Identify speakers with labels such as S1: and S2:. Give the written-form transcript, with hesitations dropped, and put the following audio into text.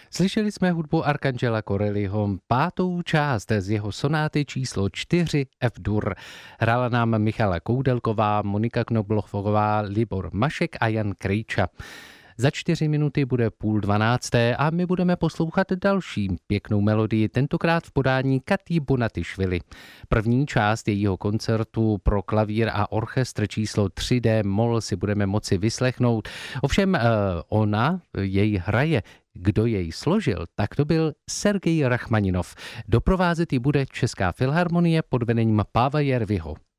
S1: Slyšeli jsme hudbu Arcangela Corelliho, pátou část z jeho sonáty číslo 4 F-dur. Hrála nám Michala Koudelková, Monika Knoblochová, Libor Mašek a Jan Krejča. Za 4 minuty bude 11:30 a my budeme poslouchat další pěknou melodii, tentokrát v podání Katy Bonatišvili. První část jejího koncertu pro klavír a orchestr číslo 3D moll si budeme moci vyslechnout. Ovšem ona jej hraje. Kdo jej složil, tak to byl Sergej Rachmaninov. Doprovázet ji bude Česká filharmonie pod vedením Páva Jerviho.